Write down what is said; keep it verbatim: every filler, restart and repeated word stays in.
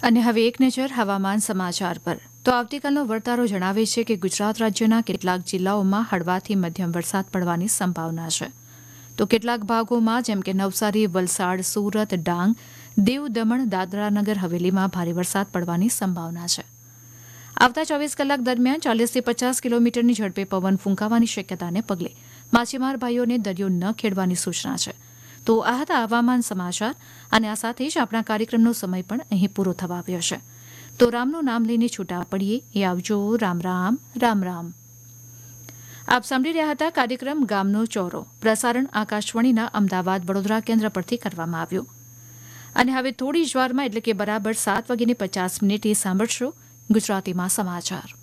અને હવે એક નજર હવામાન સમાચાર પર તો આવતીકાલનો વર્તારો જણાવે છે કે ગુજરાત રાજ્યના કેટલાક જિલ્લાઓમાં હળવાથી મધ્યમ વરસાદ પડવાની સંભાવના છે તો કેટલાક ભાગોમાં જેમ કે નવસારી, વલસાડ, સુરત, ડાંગ, દીવ, દમણ, દાદરાનગર હવેલીમાં ભારે વરસાદ પડવાની સંભાવના છે. આવતા ચોવીસ કલાક દરમિયાન ચાલીસથી પચાસ કિલોમીટરની ઝડપે પવન ફૂંકાવાની શક્યતાને પગલે માછીમાર ભાઈઓને દરિયો ન ખેડવાની સૂચના છે. તો આ હતા હવામાન સમાચાર અને આ સાથે જ આપણા કાર્યક્રમનો સમય પણ અહીં પૂરો થવા આવ્યો છે. તો રામનું નામ લઈને છૂટા પડીએ એ આવજો. રામ રામ રામ રામ. આપ સાંભળી રહ્યા હતા કાર્યક્રમ ગામનો ચોરો. પ્રસારણ આકાશવાણીના અમદાવાદ વડોદરા કેન્દ્ર પરથી કરવામાં આવ્યું. અને હવે થોડી જ વારમાં એટલે કે બરાબર સાત વાગીને પચાસ મિનિટે સાંભળશો ગુજરાતીમાં સમાચાર.